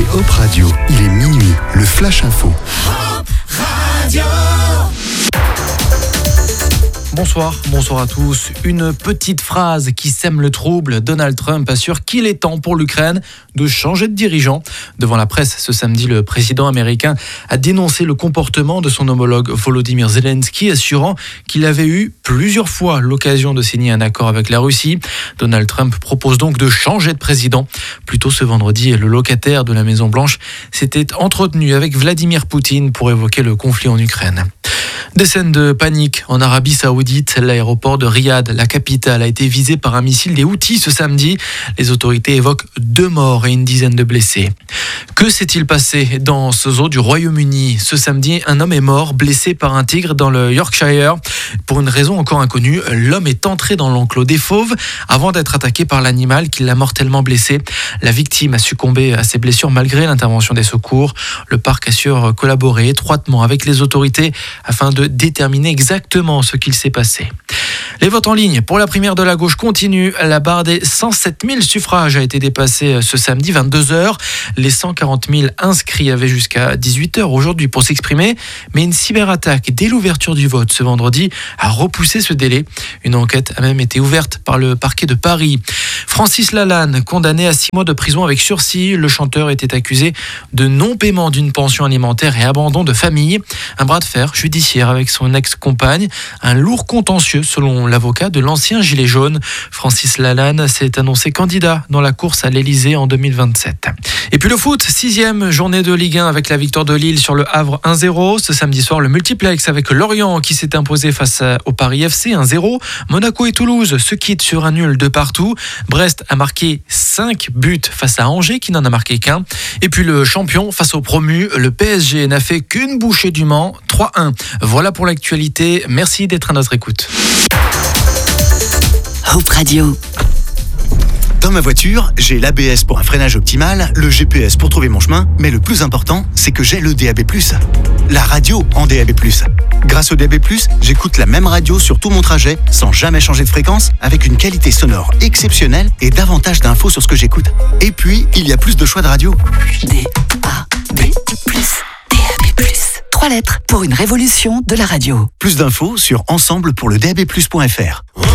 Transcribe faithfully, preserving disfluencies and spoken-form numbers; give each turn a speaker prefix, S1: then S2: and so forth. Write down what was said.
S1: écoutez Hop Radio, il est minuit, le Flash Info.
S2: Hop Radio.
S3: Bonsoir, bonsoir à tous. Une petite phrase qui sème le trouble. Donald Trump assure qu'il est temps pour l'Ukraine de changer de dirigeant. Devant la presse ce samedi, le président américain a dénoncé le comportement de son homologue Volodymyr Zelensky, assurant qu'il avait eu plusieurs fois l'occasion de signer un accord avec la Russie. Donald Trump propose donc de changer de président. Plus tôt ce vendredi, le locataire de la Maison-Blanche s'était entretenu avec Vladimir Poutine pour évoquer le conflit en Ukraine. Des scènes de panique en Arabie Saoudite. L'aéroport de Riyad, la capitale, a été visé par un missile des Houthis ce samedi. Les autorités évoquent deux morts et une dizaine de blessés. Que s'est-il passé dans ce zoo du Royaume-Uni ? Ce samedi, un homme est mort, blessé par un tigre dans le Yorkshire. Pour une raison encore inconnue, l'homme est entré dans l'enclos des fauves avant d'être attaqué par l'animal qui l'a mortellement blessé. La victime a succombé à ses blessures malgré l'intervention des secours. Le parc assure collaborer étroitement avec les autorités afin de déterminer exactement ce qu'il s'est passé. Les votes en ligne pour la primaire de la gauche continuent. La barre des cent sept mille suffrages a été dépassée ce samedi, vingt-deux heures. Les cent quarante mille inscrits avaient jusqu'à dix-huit heures aujourd'hui pour s'exprimer. Mais une cyberattaque dès l'ouverture du vote ce vendredi a repoussé ce délai. Une enquête a même été ouverte par le parquet de Paris. Francis Lalanne, condamné à six mois de prison avec sursis. Le chanteur était accusé de non-paiement d'une pension alimentaire et abandon de famille. Un bras de fer judiciaire avec son ex-compagne. Un lourd contentieux selon l'avocat de l'ancien gilet jaune. Francis Lalanne s'est annoncé candidat dans la course à l'Elysée en deux mille vingt-sept. Et puis le foot, sixième journée de Ligue un avec la victoire de Lille sur le Havre un zéro. Ce samedi soir, le multiplex avec Lorient qui s'est imposé face au Paris F C un zéro. Monaco et Toulouse se quittent sur un nul de partout. Brest a marqué cinq buts face à Angers qui n'en a marqué qu'un. Et puis le champion face au promu, le P S G n'a fait qu'une bouchée du Mans, trois un. Voilà pour l'actualité. Merci d'être à notre écoute.
S4: Hop Radio.
S5: Dans ma voiture, j'ai l'A B S pour un freinage optimal, le G P S pour trouver mon chemin, mais le plus important, c'est que j'ai le D A B plus. La radio en D A B plus. Grâce au D A B plus, j'écoute la même radio sur tout mon trajet, sans jamais changer de fréquence, avec une qualité sonore exceptionnelle et davantage d'infos sur ce que j'écoute. Et puis, il y a plus de choix de radio.
S4: D A B plus. D A B plus. Trois lettres pour une révolution de la radio.
S5: Plus d'infos sur ensemble pour le D A B plus point F R.